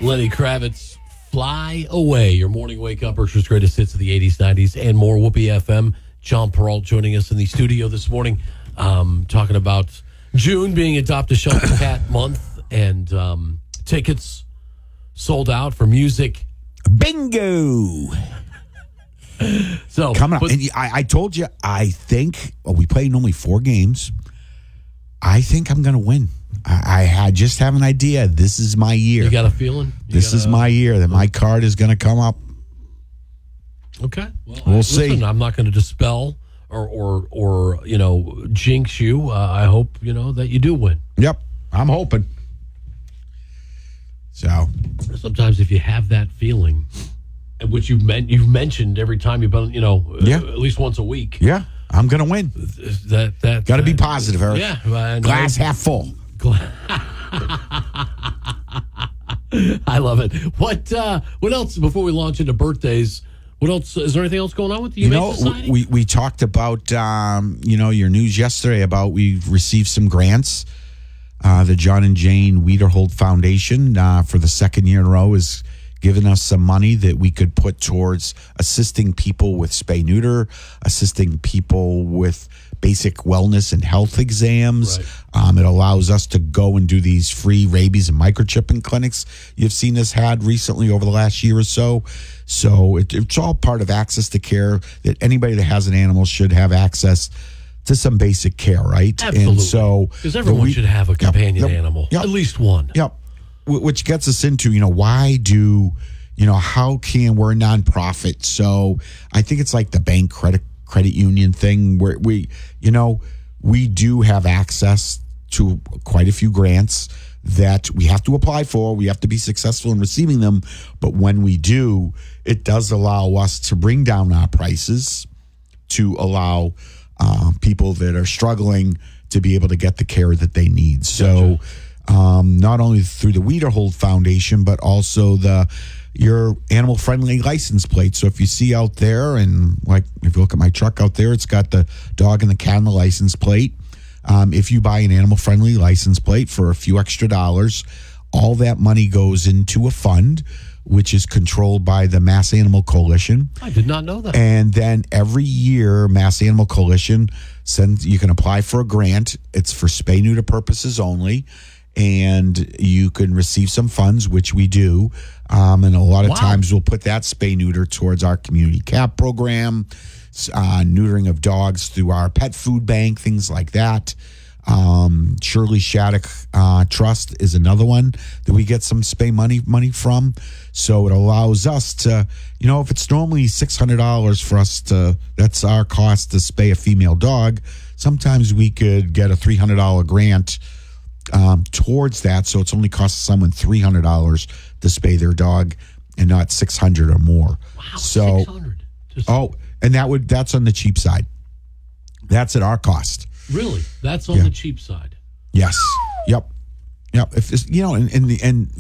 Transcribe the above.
Lenny Kravitz, Fly Away. Your morning wake-up, Berkshire's greatest hits of the 80s, 90s, and more. Whoopee FM. John Peralt joining us in the studio this morning, talking about June being Adopt a Shelter Cat Month, and tickets sold out for music. Bingo! So coming up, and I told you, I think we play normally 4 games. I think I'm going to win. I just have an idea. This is my year. You got a feeling? This is my year that my card is going to come up. Okay, well, we'll see. I'm not going to dispel or jinx you. I hope that you do win. Yep, I'm hoping. So sometimes if you have that feeling, which you've mentioned every time you've been, at least once a week. Yeah, I'm going to win. That got to be positive, Eric. Yeah, glass half full. I love it. What else before we launch into birthdays? What else? Is there anything else going on with the Humane Society? We talked about your news yesterday about we've received some grants. The John and Jane Wiederhold Foundation for the second year in a row is giving us some money that we could put towards assisting people with spay-neuter, assisting people with basic wellness and health exams. Right. It allows us to go and do these free rabies and microchipping clinics you've seen us had recently over the last year or so. So it's all part of access to care that anybody that has an animal should have access to some basic care, right? Absolutely. And so because everyone should have a companion animal, at least one. Yep. Which gets us into, why how can we're a nonprofit? So I think it's like the bank credit union thing where we do have access to quite a few grants that we have to apply for. We have to be successful in receiving them. But when we do, it does allow us to bring down our prices to allow people that are struggling to be able to get the care that they need. So not only through the Wiederhold Foundation, but also your animal-friendly license plate. So if you see out there, and like if you look at my truck out there, it's got the dog and the cat on the license plate. If you buy an animal-friendly license plate for a few extra dollars, all that money goes into a fund, which is controlled by the Mass Animal Coalition. I did not know that. And then every year, Mass Animal Coalition you can apply for a grant. It's for spay-neuter purposes only. And you can receive some funds, which we do. And a lot of times we'll put that spay-neuter towards our community cat program, neutering of dogs through our pet food bank, things like that. Shirley Shattuck Trust is another one that we get some spay money from. So it allows us to, if it's normally $600 for us that's our cost to spay a female dog, sometimes we could get a $300 grant towards that, so it's only costs someone $300 to spay their dog, and not $600 or more. Wow, so $600. And that's on the cheap side. That's at our cost. Really, that's on the cheap side. Yes. Yep. If this, and